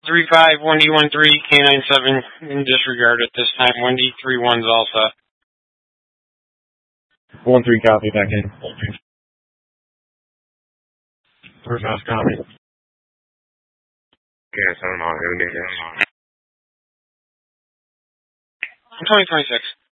35 1D13 K97 in disregard at this time. 1D31's all set. 1-3 copy, back in. First house copy. Yes, I'm on. 2026.